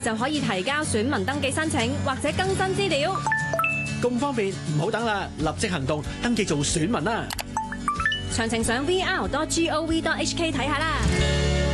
就可以提交選民登記申請或者更新資料。 咁方便，唔好等啦，立即行動登記做選民啦！ 詳情上 vr.gov.hk 睇下啦。